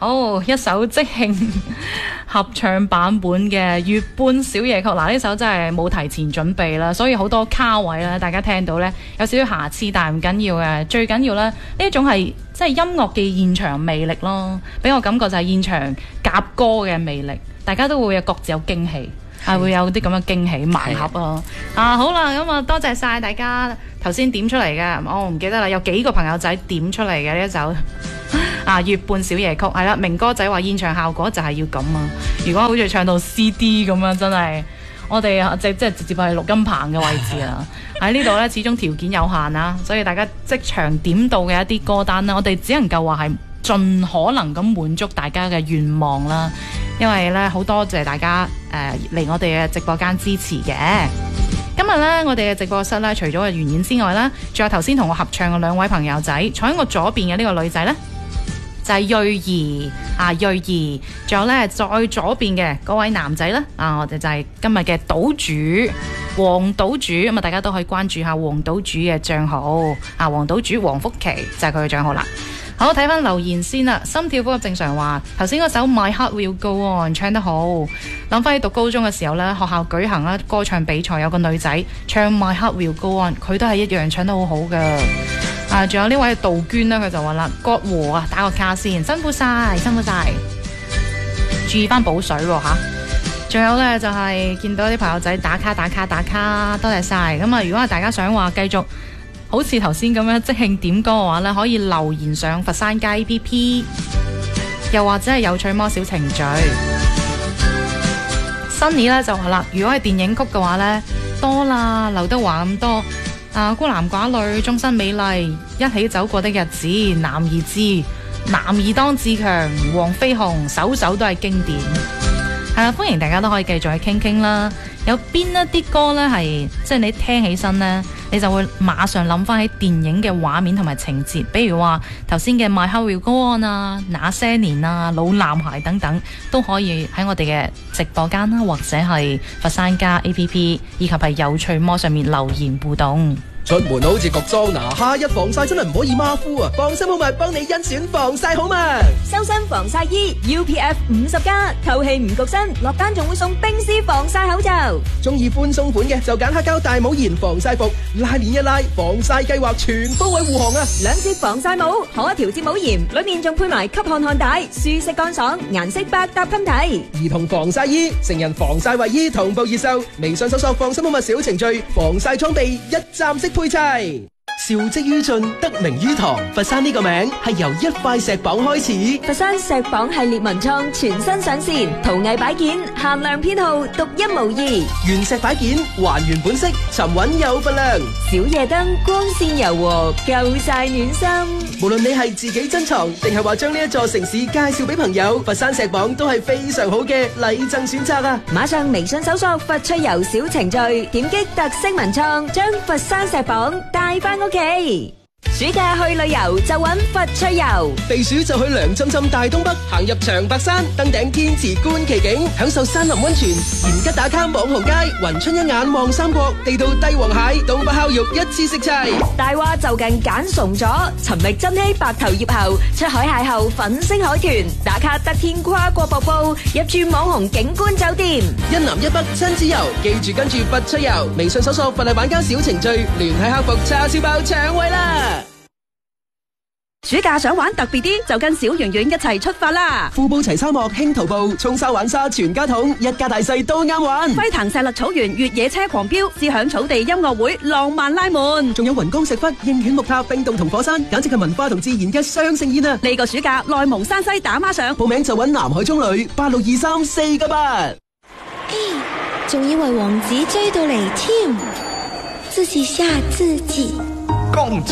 好，一首即興合唱版本嘅《月半小夜曲》。嗱，呢首真係冇提前準備啦，所以好多卡位啦，大家聽到呢有少少瑕疵，但係唔緊要嘅。最緊要呢，呢一種係即係音樂嘅現場魅力咯，俾我感覺就係現場夾歌嘅魅力，大家都會有各自有驚喜。係會有啲咁嘅驚喜盲盒咯。好啦，咁啊多謝晒大家頭先點出嚟嘅，我唔記得啦，有幾個朋友仔點出嚟嘅呢一首月半小夜曲。係啦，明哥仔話現場效果就係要咁啊，如果好似唱到 CD 咁樣，真係我哋即係直接係錄音棚嘅位置啊。喺呢度呢，始終條件有限啊，所以大家即場點到嘅一啲歌單啦，我哋只能夠話係盡可能咁滿足大家嘅願望啦。因為咧好多謝大家嚟我哋嘅直播間支持嘅。今日咧我哋嘅直播室咧，除咗袁演之外啦，仲有頭先同我合唱嘅兩位朋友仔，坐喺我左邊嘅呢個女仔咧就係瑞兒瑞兒，仲有咧再左邊嘅嗰位男仔咧我哋就係今日嘅島主黃島主。咁啊大家都可以關注下黃島主嘅賬號黃島主黃福琪就係佢嘅賬號啦。好，睇翻留言先啦。心跳呼吸正常話頭先嗰首 My Heart Will Go On 唱得好，諗翻起讀高中嘅時候呢，學校舉行歌唱比賽，有個女仔唱 My Heart Will Go On， 佢都係一樣唱得好好噶。仲有呢位杜娟呢，佢就話啦，葛和打個卡先，辛苦晒，注意翻補水喎吓。仲有呢，就係見到啲朋友仔打卡，多謝晒。咁如果大家想話繼續好似頭先咁樣即興點歌嘅話呢，可以留言上佛山街 APP， 又或者係有趣魔小程序。Sunny 呢就話啦，如果係電影曲嘅話呢，多啦，劉德華咁多孤男寡女、終身美麗、一起走過的日子、男兒志、男兒當自強、黃飛鴻，首首都係經典。係啦，歡迎大家都可以繼續去傾傾啦。有邊一啲歌呢係即係你聽起身呢，你就會馬上諗翻起電影嘅畫面同埋情節，比如話頭先嘅 My Heart Will Go On 那些年老男孩等等，都可以喺我哋嘅直播間啦，或者係佛山家 APP 以及係有趣魔上面留言互動。 出門好似焗桑拿，夏日防曬真係唔可以馬虎啊！放心好物幫你甄選防曬好物， 修身防曬衣 UPF 50+，透氣唔焗身，落單仲會送冰絲防曬口罩。 中意寬鬆款嘅就揀黑膠大帽檐防曬服，拉鏈一拉，防曬計劃全方位護航啊！2 節防曬帽，可調節帽檐，裏面仲配埋吸汗汗帶，舒適乾爽，顏色百搭襟睇。 兒童防曬衣、成人防曬衛衣同步熱售，微信搜索放心好物小程序，防曬裝備一站式配齊。兆績於進，得名於堂。佛山呢個名係由一塊石榜開始。 佛山石榜系列文創全新上線，陶藝擺件限量編號，獨一無二。 原石擺件還原本色，沉穩有分量。 小夜燈光線柔和，夠晒暖心。 無論你係自己珍藏，定係話將呢一座城市介紹俾朋友，佛山石榜都係非常好嘅禮贈選擇啊！ 馬上微信搜索佛趣遊小程序，點擊特色文創，將佛山石榜帶翻屋企。暑假去旅遊就揾佛趣遊， 避暑就去涼浸浸大東北，行入長白山，登頂天池觀奇景，享受山林溫泉，延吉打卡網紅街，雲春一眼望三國，地道帝王蟹、東北烤肉一次食齊。 大話就近揀崇左，尋覓珍稀白頭葉後，出海邂逅粉星海豚，打卡得天跨國瀑布，入住網紅景觀酒店， 一南一北親子遊，記住跟住佛趣遊，微信搜索佛麗玩家小程序，聯繫客服叉燒包搶位啦！ 暑假想玩特別啲，就跟小圓圓一齊出發啦！ 富布齊沙漠輕徒步，衝沙玩沙全家桶，一家大細都啱玩。 輝騰石勒草原越野車狂飆，思響草地音樂會浪漫拉滿， 仲有雲岡石窟、應縣木塔、冰洞同火山，簡直係文化同自然嘅雙盛宴啊！ 呢個暑假內蒙山西打孖上， 報名就揾南海中旅8623498。 仲以為王子追到嚟添，自己嚇自己。 公主